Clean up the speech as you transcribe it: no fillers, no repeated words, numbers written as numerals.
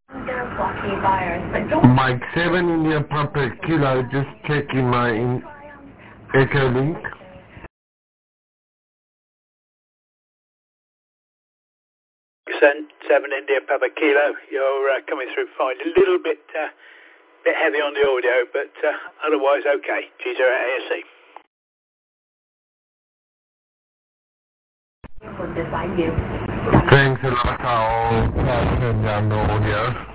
Mike 7 India Papa Kilo, just checking my Echo link. Seven India Papa Kilo, you're coming through fine. A little bit heavy on the audio, but otherwise okay. G0 ASC. Thanks a lot, I'll turn down the audio.